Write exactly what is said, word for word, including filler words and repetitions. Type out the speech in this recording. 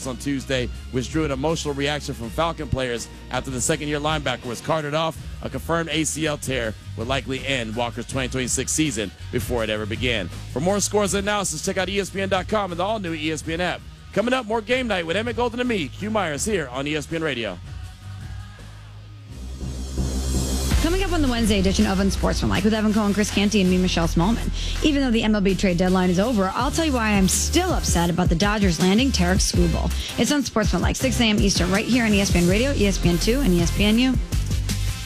practice on Tuesday, which drew an emotional reaction from Falcon players after the second-year linebacker was carted off. A confirmed A C L tear would likely end Walker's twenty twenty-six season before it ever began. For more scores and analysis, check out E S P N dot com and the all-new E S P N app. Coming up, more Game Night with Emmett Golden and me, Q Myers, here on E S P N Radio. Coming up on the Wednesday edition of Unsportsmanlike with Evan Cohen, Chris Canty, and me, Michelle Smallman. Even though the M L B trade deadline is over, I'll tell you why I'm still upset about the Dodgers landing Tarek Skubal. It's Unsportsmanlike, six a.m. Eastern, right here on E S P N Radio, E S P N two, and E S P N U.